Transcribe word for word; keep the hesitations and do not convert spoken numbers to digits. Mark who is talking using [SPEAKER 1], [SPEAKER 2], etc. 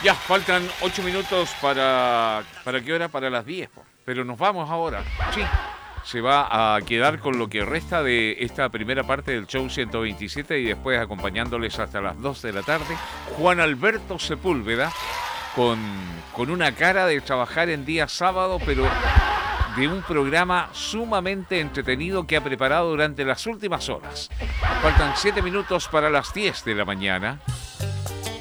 [SPEAKER 1] Ya, faltan ocho minutos para... ¿Para qué hora? Para las diez, po. Pero nos vamos ahora. Sí. Se va a quedar con lo que resta de esta primera parte del show ciento veintisiete y después acompañándoles hasta las dos de la tarde, Juan Alberto Sepúlveda, con, con una cara de trabajar en día sábado, pero de un programa sumamente entretenido que ha preparado durante las últimas horas. Faltan siete minutos para las diez de la mañana.